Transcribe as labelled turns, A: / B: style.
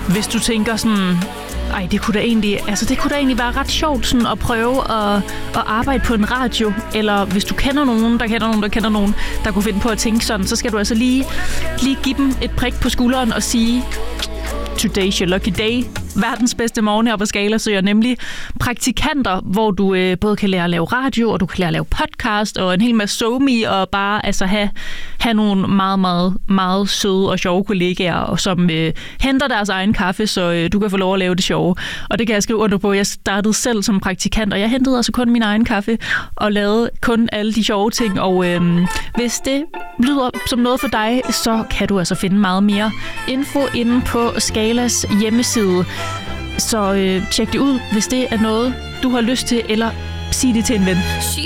A: hvis du tænker sådan, ej, det kunne da egentlig være ret sjovt sådan at prøve at arbejde på en radio, eller hvis du kender nogen, der kunne finde på at tænke sådan, så skal du altså lige give dem et prik på skulderen og sige, today's your lucky day. Verdens bedste morgen her på Scala søger nemlig praktikanter, hvor du både kan lære at lave radio, og du kan lære at lave podcast, og en hel masse SoMe, og bare altså have nogle meget, meget, meget søde og sjove kollegaer, som henter deres egen kaffe, så du kan få lov at lave det sjove. Og det kan jeg skrive under på. Jeg startede selv som praktikant, og jeg hentede altså kun min egen kaffe, og lavede kun alle de sjove ting. Og hvis det lyder som noget for dig, så kan du altså finde meget mere info inde på Scalas hjemmeside. Så tjek det ud, hvis det er noget, du har lyst til, eller sig det til en ven.